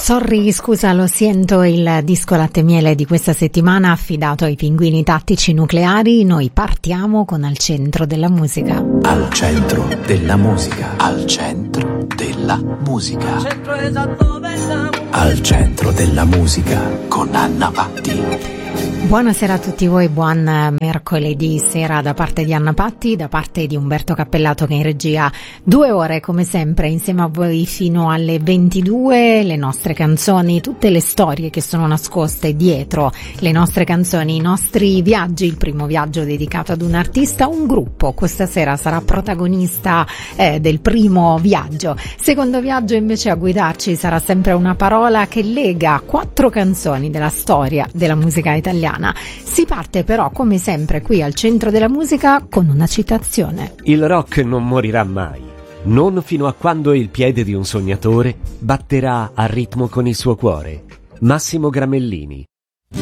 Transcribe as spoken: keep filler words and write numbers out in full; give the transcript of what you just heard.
Sorry, scusa, lo sento, il disco latte e miele di questa settimana affidato ai pinguini tattici nucleari. Noi partiamo con Al centro della musica. Al centro della musica. Al centro della musica. Al centro della musica con Anna Patti. Buonasera a tutti voi, buon mercoledì sera da parte di Anna Patti, da parte di Umberto Cappellato che in regia due ore come sempre insieme a voi fino alle ventidue, le nostre canzoni, tutte le storie che sono nascoste dietro le nostre canzoni, i nostri viaggi, il primo viaggio dedicato ad un artista, un gruppo questa sera sarà protagonista eh, del primo viaggio, secondo viaggio invece a guidarci sarà sempre una parola che lega quattro canzoni della storia della musica italiana. Si parte però come sempre qui al centro della musica con una citazione. Il rock non morirà mai, non fino a quando il piede di un sognatore batterà a ritmo con il suo cuore. Massimo Gramellini.